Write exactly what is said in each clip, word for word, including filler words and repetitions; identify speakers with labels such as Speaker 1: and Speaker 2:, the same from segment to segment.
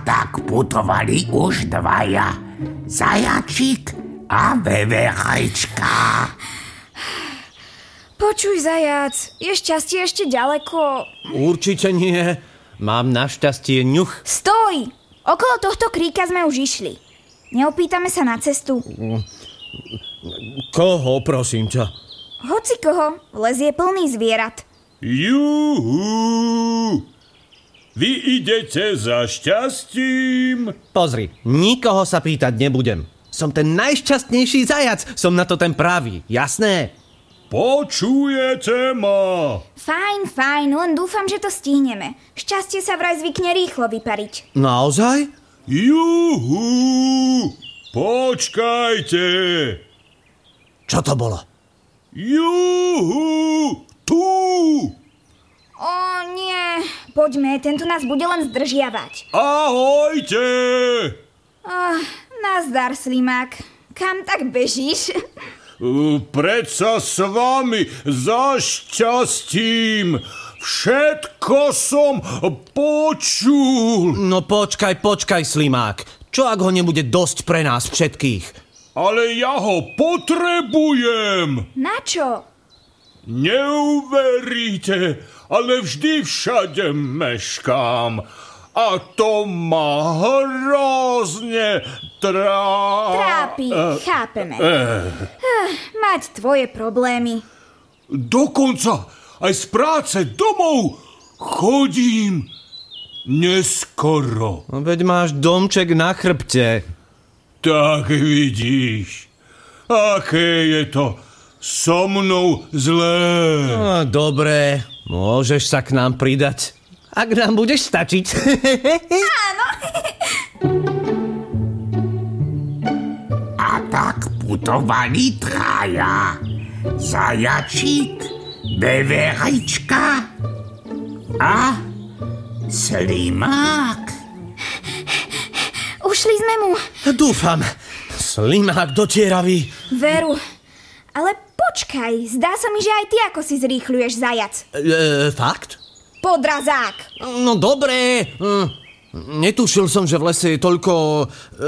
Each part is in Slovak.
Speaker 1: tak putovali už dvaja. Zajačík a veverečka.
Speaker 2: Počuj, zajac, je šťastie ešte ďaleko?
Speaker 3: Určite nie. Mám našťastie ňuch.
Speaker 2: Stoj! Okolo tohto kríka sme už išli. Neopýtame sa na cestu?
Speaker 3: Koho, prosím ťa?
Speaker 2: Hoci koho, les je plný zvierat.
Speaker 4: Juhu! Vy idete za šťastím?
Speaker 3: Pozri, nikoho sa pýtať nebudem. Som ten najšťastnejší zajac, som na to ten pravý, jasné?
Speaker 4: Počujete ma?
Speaker 2: Fajn, fajn, len dúfam, že to stihneme. Šťastie sa vraj zvykne rýchlo vypariť.
Speaker 3: Naozaj?
Speaker 4: Juhu! Počkajte!
Speaker 3: Čo to bolo?
Speaker 4: Juhu! Tu!
Speaker 2: Ó, nie. Poďme, tento nás bude len zdržiavať.
Speaker 4: Ahojte!
Speaker 2: Oh, nazdar, Slimák. Kam tak bežíš?
Speaker 4: Predsa s vami za šťastím. Všetko som počul.
Speaker 3: No počkaj, počkaj, Slimák. Čo ak ho nebude dosť pre nás všetkých?
Speaker 4: Ale ja ho potrebujem.
Speaker 2: Na čo?
Speaker 4: Neuveríte, ale vždy všade meškám. A to ma hrozne trá...
Speaker 2: Trápi, uh, chápeme. Uh, uh, mať tvoje problémy.
Speaker 4: Dokonca aj z práce domov chodím neskoro.
Speaker 3: Veď máš domček na chrbte.
Speaker 4: Tak vidíš, aké je to so mnou zlé.
Speaker 3: No, dobré, môžeš sa k nám pridať. Ak nám budeš stačiť.
Speaker 2: Áno.
Speaker 1: A tak putovali traja. Zajačík, veverečka a Slimák.
Speaker 2: Ušli sme mu.
Speaker 3: Dúfam. Slimák dotieravý.
Speaker 2: Veru. Ale počkaj, zdá sa mi, že aj ty ako si zrýchľuješ, zajac.
Speaker 3: E, fakt?
Speaker 2: Podrazák.
Speaker 3: No dobré. Netušil som, že v lese je toľko e,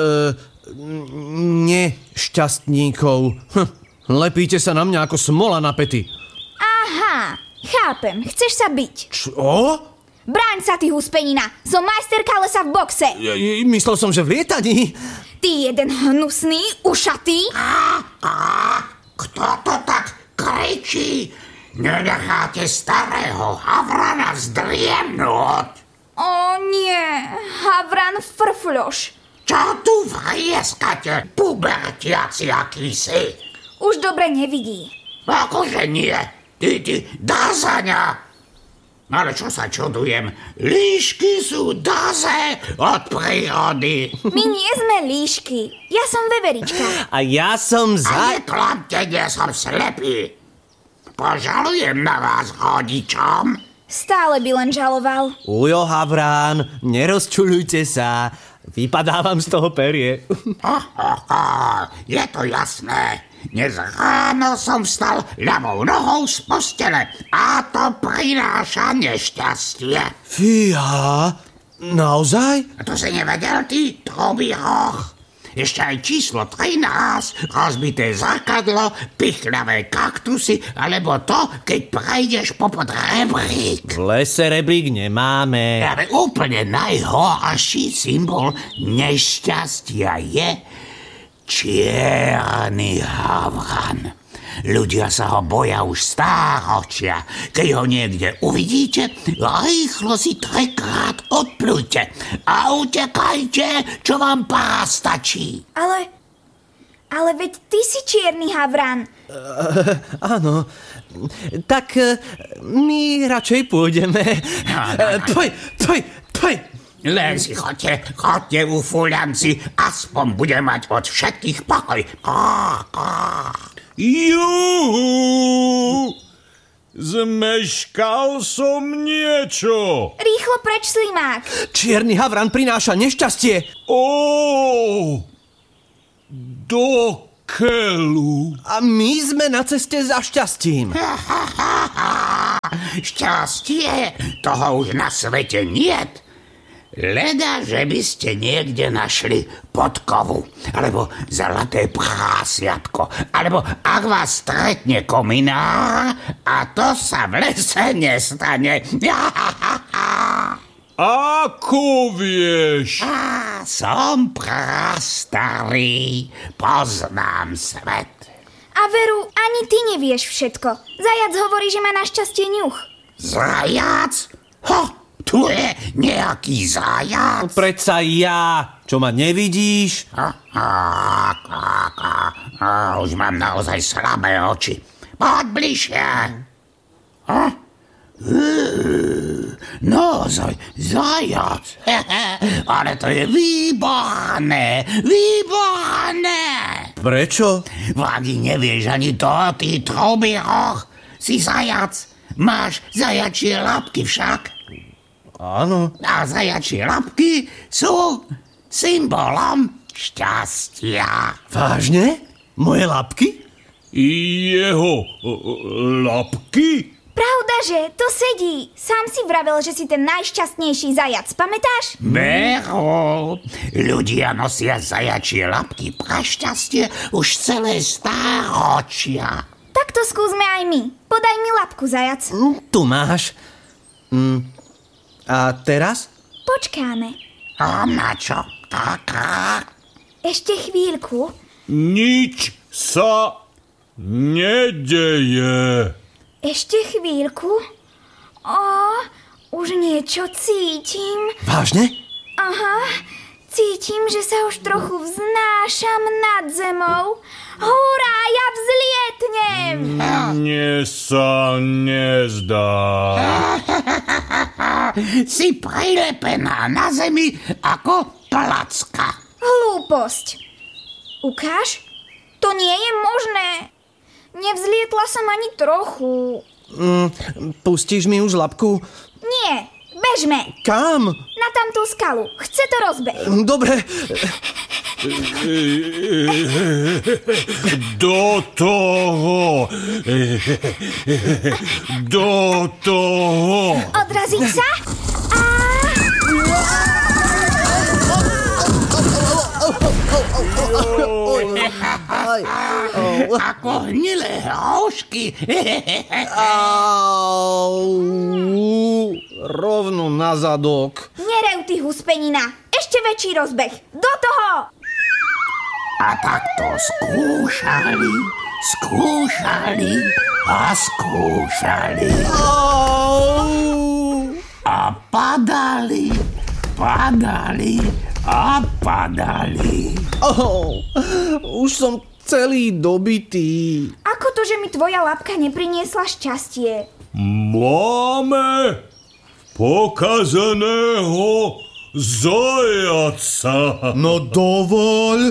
Speaker 3: nešťastníkov. Hm, lepíte sa na mňa ako smola na pety.
Speaker 2: Aha, chápem. Chceš sa byť.
Speaker 3: Čo?
Speaker 2: Bráň sa, ty huspenina. Som majsterka lesa v boxe.
Speaker 3: Ja, myslel som, že v lietaní.
Speaker 2: Ty jeden hnusný, ušatý.
Speaker 1: A, a, kto to tak kričí? Nenecháte starého Havrana zdriemnúť?
Speaker 2: Ó nie, Havran frfľoš.
Speaker 1: Čo tu vrieskate, pubertiaci akýsi?
Speaker 2: Už dobre nevidí.
Speaker 1: Akože nie, ty, ty, dazaňa. Ale čo sa čudujem, líšky sú daze od prírody.
Speaker 2: My nie sme líšky, ja som veverička.
Speaker 3: A ja som za...
Speaker 1: A neklamte, nie som slepý. Požalujem na vás rodičom.
Speaker 2: Stále by len žaloval.
Speaker 3: Ujo, Havrán, nerozčuľujte sa. Vypadávam z toho perie.
Speaker 1: Oh, oh, oh, je to jasné. Dnes ráno som vstal ľavou nohou z postele a to prináša nešťastie.
Speaker 3: Fíha, naozaj?
Speaker 1: A to si nevedel, ty trobý roh? Ešte aj číslo trinásť, rozbité zrkadlo, pichľavé kaktusy, alebo to, keď prejdeš popod rebrík.
Speaker 3: V lese rebrík nemáme.
Speaker 1: Ale úplne najhorší symbol nešťastia je čierny havran. Ľudia sa ho boja už stáročia. Keď ho niekde uvidíte, rýchlo si trikrát odplujte a utekajte, čo vám pár stačí.
Speaker 2: Ale, ale veď ty si čierny havran.
Speaker 3: Uh, áno, tak uh, my radšej pôjdeme.
Speaker 1: No, no, no.
Speaker 3: Tvoj, tvoj, tvoj.
Speaker 1: Len si chodte, chodte u fúľanci, aspoň bude mať od všetkých pokoj. Krá, krá.
Speaker 4: Juhu! Zmeškal som niečo.
Speaker 2: Rýchlo preč, Slimák.
Speaker 3: Čierny havran prináša nešťastie.
Speaker 4: Ó, do keľu.
Speaker 3: A my sme na ceste za šťastím.
Speaker 1: Šťastie, toho už na svete niet. Leda, že by ste niekde našli podkovu, alebo zlaté prásiatko, alebo ak vás stretne kominár, a to sa v lese nestane.
Speaker 4: Ako vieš?
Speaker 1: Á, som prastarý, poznám svet.
Speaker 2: A veru, ani ty nevieš všetko. Zajac hovorí, že má našťastie ňuch.
Speaker 1: Zajac? Ho, tu je nejaký zajac.
Speaker 3: Predsa ja, čo ma nevidíš?
Speaker 1: A, a, a, a, a, už mám naozaj slabé oči. Poď bližšie. A? Naozaj, zajac. Ale to je výborné, výborné.
Speaker 3: Prečo?
Speaker 1: Vadi, nevieš ani to, ty troubieroch. Si zajac. Máš zajačie labky však.
Speaker 3: Áno.
Speaker 1: A zajačie labky sú symbolom šťastia.
Speaker 3: Vážne? Moje labky?
Speaker 4: Jeho labky?
Speaker 2: Pravdaže, to sedí. Sám si vravel, že si ten najšťastnejší zajac, pamätáš?
Speaker 1: Mero, ľudia nosia zajačie labky pre šťastie už celé stáročia.
Speaker 2: Tak to skúsme aj my. Podaj mi labku, zajac.
Speaker 3: Tu máš. Mm. A teraz?
Speaker 2: Počkáme.
Speaker 1: A na čo? Taká?
Speaker 2: Ešte chvíľku.
Speaker 4: Nič sa nedeje.
Speaker 2: Ešte chvíľku. Ó, už niečo cítim.
Speaker 3: Vážne?
Speaker 2: Aha, cítim, že sa už trochu vznášam nad zemou. Hurá, ja vzlietnem!
Speaker 4: Mne sa nezdá.
Speaker 1: Si prilepená na zemi ako placka.
Speaker 2: Hlúposť. Ukáž? To nie je možné. Nevzlietla som ani trochu.
Speaker 3: Mm, pustíš mi už labku?
Speaker 2: Nie, bežme.
Speaker 3: Kam?
Speaker 2: Na tamtú skalu. Chce to rozbeh.
Speaker 3: Dobre.
Speaker 4: Do toho. Do toho.
Speaker 2: Odraziť sa? A...
Speaker 1: Ako hnilé hrošky.
Speaker 3: Au, rovno na zadok.
Speaker 2: Nerev, ty huspenina. Ešte väčší rozbeh. Do toho!
Speaker 1: A tak to skúšali, skúšali a skúšali. A padali, padali a padali.
Speaker 3: Oh, už som celý dobitý.
Speaker 2: Ako to, že mi tvoja labka nepriniesla šťastie?
Speaker 4: Máme pokazeného zajaca.
Speaker 3: No dovoľ.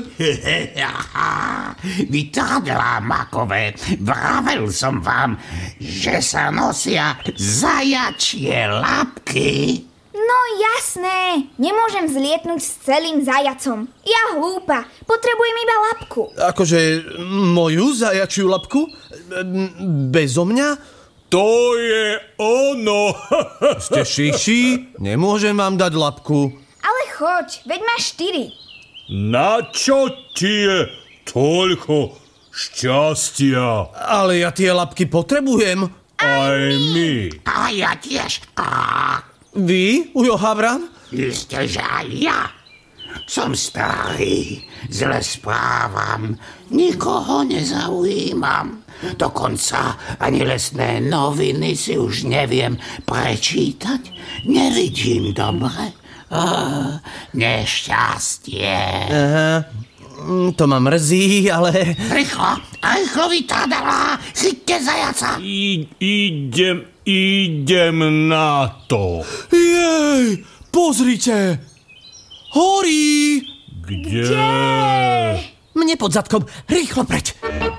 Speaker 1: Vy tádlá makové, vravel som vám, že sa nosia zajačie labky.
Speaker 2: No jasné, nemôžem zlietnúť s celým zajacom. Ja hlúpa, potrebujem iba labku.
Speaker 3: Akože moju zajačiu labku? Bezo mňa?
Speaker 4: To je ono.
Speaker 3: Ste šiši? Nemôžem vám dať labku.
Speaker 2: Ale choď, veď máš štyri.
Speaker 4: Na čo ti je toľko šťastia?
Speaker 3: Ale ja tie labky potrebujem.
Speaker 4: Aj my.
Speaker 1: A ja tiež. A
Speaker 3: Vy, Ujo Havran?
Speaker 1: isté, že aj ja. Som starý, zle správam, nikoho nezaujímam. Dokonca ani lesné noviny si už neviem prečítať. Nevidím dobre. Oh, nešťastie.
Speaker 3: Aha, to ma mrzí, ale...
Speaker 1: Rýchlo, rýchlo vytádala, chyťte zajaca.
Speaker 4: I, idem, idem na to.
Speaker 3: Jej, pozrite! Horí!
Speaker 4: Kde?
Speaker 3: Mne pod zadkom, rýchlo preč!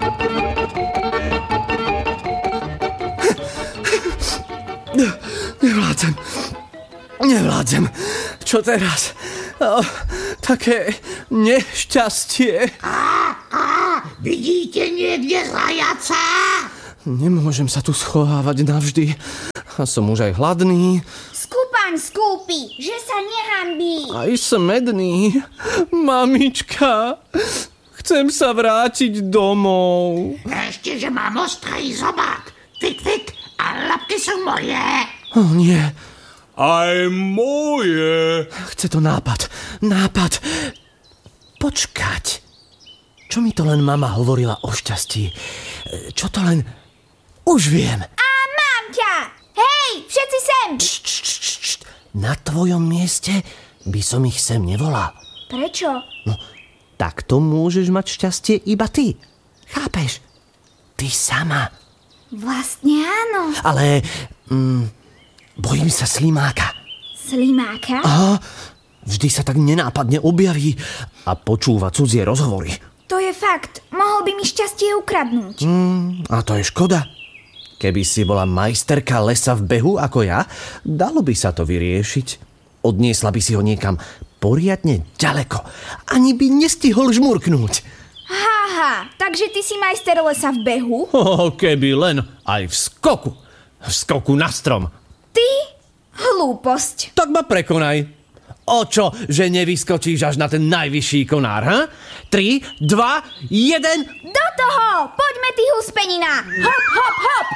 Speaker 3: Nevládzem. Nevládzem. Čo teraz? O, také nešťastie.
Speaker 1: Á, á, vidíte niekde zajaca?
Speaker 3: Nemôžem sa tu schovávať navždy. A som už aj hladný.
Speaker 2: Skúpam Ostaň, skúpi, že sa nehanbí.
Speaker 3: Aj smedný. Mamička, chcem sa vrátiť domov.
Speaker 1: Ešte, že mám ostrý zobák. Fik, fik, a labky sú moje.
Speaker 3: Oh, nie,
Speaker 4: Aj moje.
Speaker 3: chce to nápad. Nápad. Počkať. Čo mi to len mama hovorila o šťastí? Čo to len... Už viem.
Speaker 2: A mám ťa! Hej, všetci sem!
Speaker 3: Št, št, št, št. Na tvojom mieste by som ich sem nevolal.
Speaker 2: Prečo?
Speaker 3: No, takto môžeš mať šťastie iba ty. Chápeš? Ty sama.
Speaker 2: Vlastne áno.
Speaker 3: Ale... Mm, bojím sa slimáka.
Speaker 2: Slimáka?
Speaker 3: Aha, vždy sa tak nenápadne objaví a počúva cudzie rozhovory.
Speaker 2: To je fakt. Mohol by mi šťastie ukradnúť.
Speaker 3: Mm, a to je škoda. Keby si bola majsterka lesa v behu ako ja, dalo by sa to vyriešiť. Odniesla by si ho niekam poriadne ďaleko. Ani by nestihol žmurknúť.
Speaker 2: Haha, takže ty si majster lesa v behu?
Speaker 3: Oh, keby len aj v skoku. V skoku na strom.
Speaker 2: Ty? Hlúposť.
Speaker 3: Tak ma prekonaj. O čo, že nevyskočíš až na ten najvyšší konár, ha? Tri, dva, jeden...
Speaker 2: Do toho! Poďme, ty huspenina! Hop, hop, hop!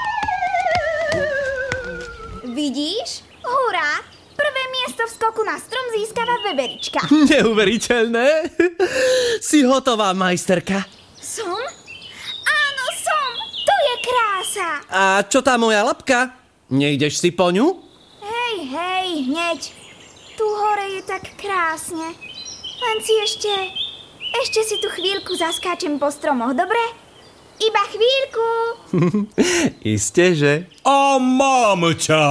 Speaker 2: Vidíš? Hurá! Prvé miesto v skoku na strom získava veverička.
Speaker 3: Neuveriteľné. Si hotová, majsterka.
Speaker 2: Som? Áno, som! To je krása!
Speaker 3: A čo tá moja labka? Nejdeš si po ňu?
Speaker 2: Hej, hej, hneď. Tu hore je tak krásne. Len si ešte... Ešte si tu chvíľku zaskáčem po stromoch, dobre? Iba chvíľku.
Speaker 3: Isté, že?
Speaker 4: A mám ťa.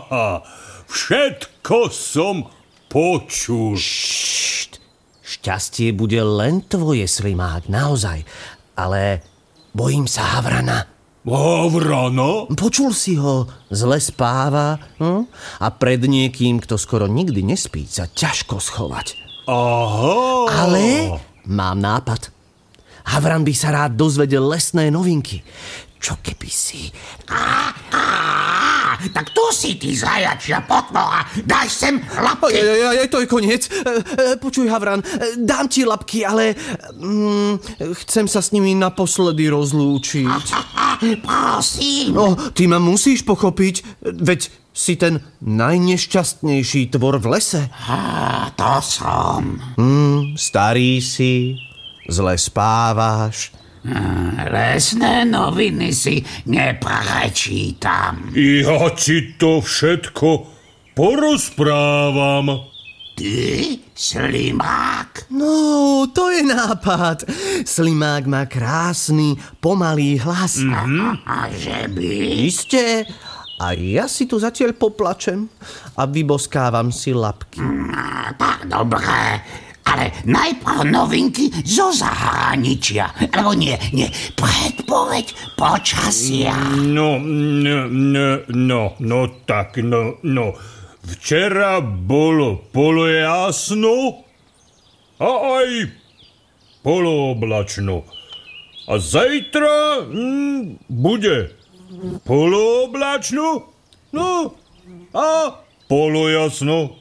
Speaker 4: Všetko som počul.
Speaker 3: Št, šťastie bude len tvoje, slimák, naozaj. Ale bojím sa Havrana.
Speaker 4: Havrana?
Speaker 3: Počul si ho, zle spáva hm? A pred niekým, kto skoro nikdy nespí, sa ťažko schovať.
Speaker 4: Aha.
Speaker 3: Ale mám nápad. Havran by sa rád dozvedel lesné novinky. Čo keby si...
Speaker 1: Á, á, tak tu si ty zajačia potvora. Daj sem labky.
Speaker 3: Oj, oj, oj, to je koniec. E, e, počuj, Havran, e, dám ti labky, ale mm, chcem sa s nimi naposledy rozlúčiť.
Speaker 1: Prosím.
Speaker 3: No, ty ma musíš pochopiť, veď si ten najnešťastnejší tvor v lese.
Speaker 1: Á, to som.
Speaker 3: Mm, starý si, zle spávaš.
Speaker 1: Lesné noviny si neprečítam.
Speaker 4: Ja ti to všetko porozprávam.
Speaker 1: Ty, slimák?
Speaker 3: No, to je nápad. Slimák má krásny, pomalý hlas.
Speaker 1: Mm-hmm. A že by?
Speaker 3: Isté. A ja si tu zatiaľ poplačem a vyboskávam si labky.
Speaker 1: Mm, tak dobré. Ale najprv novinky zo zahraničia. Alebo nie, nie, predpoveď počasia.
Speaker 4: No, no, no, no, no tak, no, no. Včera bolo polojasno a aj polooblačno. A zajtra mm, bude polooblačno, no a polojasno.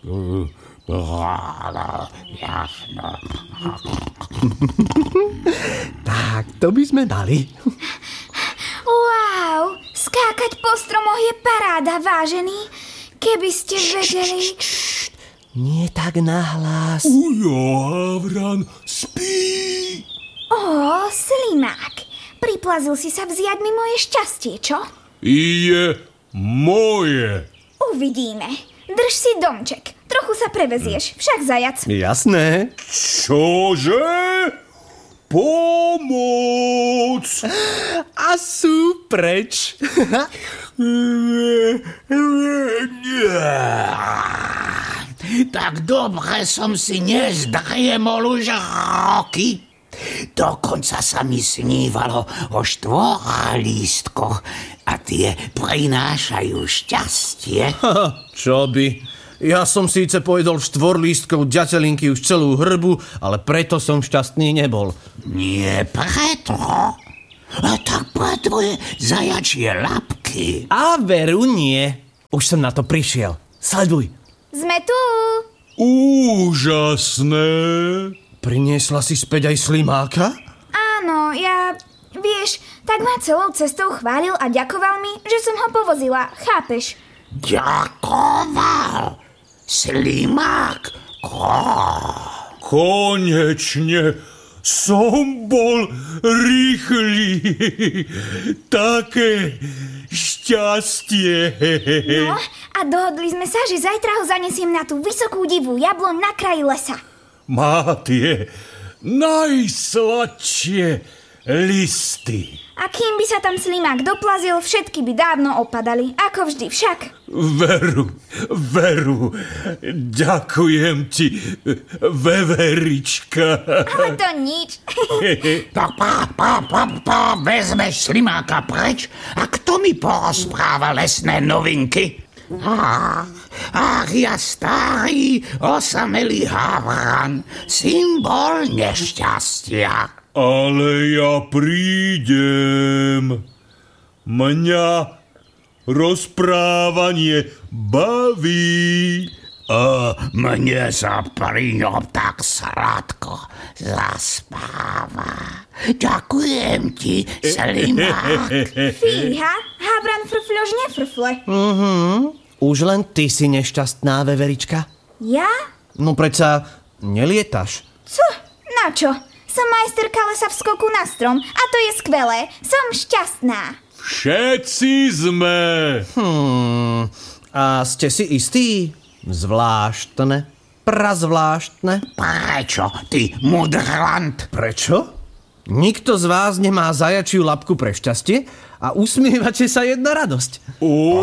Speaker 1: Jasno.
Speaker 3: Tak, to by sme mali.
Speaker 2: Wow, skákať po stromoch je paráda, vážený. Keby ste vedeli...
Speaker 3: Nie tak nahlas.
Speaker 4: Ujo, Havran, spí.
Speaker 2: Ó, slimák, priplazil si sa vziať mi moje šťastie, čo?
Speaker 4: Je moje.
Speaker 2: Uvidíme. Drž si domček. Trochu sa prevezieš, však zajac.
Speaker 3: Jasné.
Speaker 4: Čože? Pomoc!
Speaker 3: A sú preč.
Speaker 1: Tak dobre som si nezdriemol už roky. Dokonca sa mi snívalo o štvorlístkoch a tie prinášajú šťastie.
Speaker 3: Čo by? Ja som síce pojedol štvorlístkov ďatelinky už celú hrbu, ale preto som šťastný nebol.
Speaker 1: Nie preto. A tak pre tvoje zajačie labky.
Speaker 3: A veru nie. Už som na to prišiel. Sleduj.
Speaker 2: Sme tu.
Speaker 4: Úžasné.
Speaker 3: Priniesla si späť aj slimáka?
Speaker 2: Áno, ja... Vieš, tak ma celou cestou chválil a ďakoval mi, že som ho povozila, chápeš?
Speaker 1: Ďakoval. Slimák. Ko.
Speaker 4: Konečne som bol rýchly. Také šťastie.
Speaker 2: No, a dohodli sme sa, že zajtra ho zanesiem na tú vysokú divú jabloň na kraji lesa.
Speaker 4: Má tie najsladšie listy.
Speaker 2: A kým by sa tam slimák doplazil, všetky by dávno opadali. Ako vždy však.
Speaker 4: Veru, veru, ďakujem ti, veverička.
Speaker 2: Ale to nič.
Speaker 1: Tak pá, pá, pá, pá, vezmeš slimáka preč a kto mi porozpráva lesné novinky? Ach, ach, ja starý, osamelý havran, symbol nešťastia.
Speaker 4: Ale ja prídem. Mňa rozprávanie baví.
Speaker 1: A mne sa pri ňom tak sladko zaspáva. Ďakujem ti, slimák.
Speaker 2: Fíha, havran frfľož nefrfle.
Speaker 3: Mhm. Už len ty si nešťastná, veverička.
Speaker 2: Ja?
Speaker 3: No predsa nelietaš.
Speaker 2: Co? Na čo? Som majsterka lesa v skoku na strom a to je skvelé. Som šťastná.
Speaker 4: Všetci sme.
Speaker 3: Hmm. A ste si istí? Zvláštne. Prazvláštne.
Speaker 1: Prečo, ty mudrlant?
Speaker 3: Prečo? Nikto z vás nemá zajačiu labku pre šťastie a usmievate sa jedna radosť.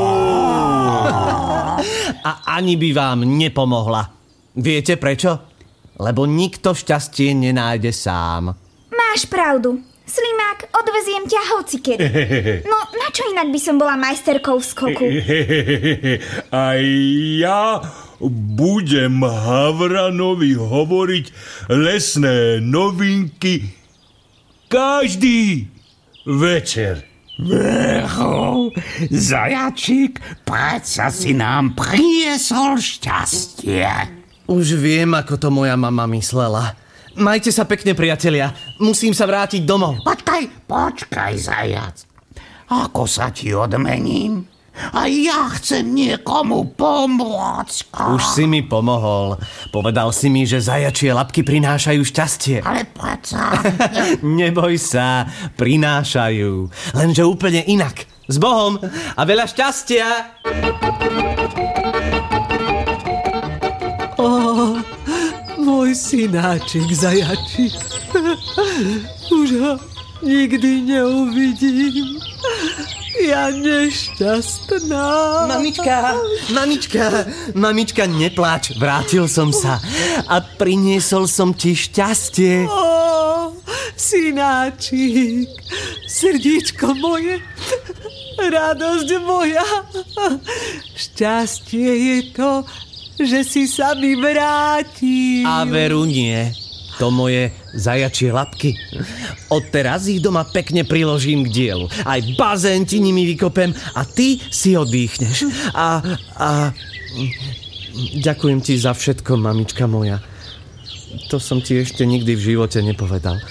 Speaker 3: A ani by vám nepomohla. Viete prečo? Lebo nikto šťastie nenájde sám.
Speaker 2: Máš pravdu. Slimák, odveziem ťa hocikedy. No, na čo inak by som bola majsterkou v skoku?
Speaker 4: A ja budem Havranovi hovoriť lesné novinky každý večer.
Speaker 1: Veru, zajačík, predsa si nám priniesol šťastie.
Speaker 3: Už viem, ako to moja mama myslela. Majte sa pekne, priatelia. Musím sa vrátiť domov.
Speaker 1: Počkaj, počkaj, zajac. Ako sa ti odmením? A ja chcem niekomu pomôcť.
Speaker 3: Už si mi pomohol. Povedal si mi, že zajačie labky prinášajú šťastie.
Speaker 1: Ale predsa...
Speaker 3: Neboj sa, prinášajú. Lenže úplne inak. S Bohom a veľa šťastia. Ó, môj synáčik, zajačik. Už ho nikdy neuvidím. Ja nešťastná. Mamička, mamička, mamička, nepláč. Vrátil som sa a priniesol som ti šťastie. Ó, synáčik, srdíčko moje, radosť moja. Šťastie je to, že si sa mi vrátil. A veru nie. To moje zajačie labky. Odteraz ich doma pekne priložím k dielu. Aj bazén ti nimi vykopem a ty si oddychneš. A, a... Ďakujem ti za všetko, mamička moja. To som ti ešte nikdy v živote nepovedal.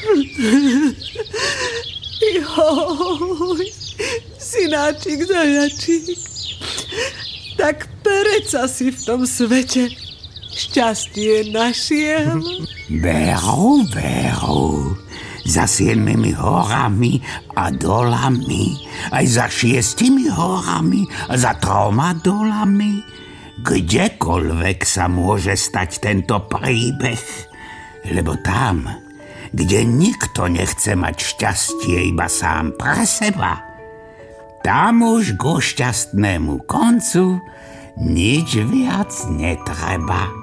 Speaker 3: Joj, synáčik, zajačík. Tak predsa si v tom svete šťastie našiel.
Speaker 1: Veru, veru. Za siedmimi horami a dolami. Aj za šiestimi horami a za troma dolami. Kdekoľvek sa môže stať tento príbeh. Lebo tam, kde nikto nechce mať šťastie iba sám pre seba, tam už ku šťastnému koncu nič viac netreba.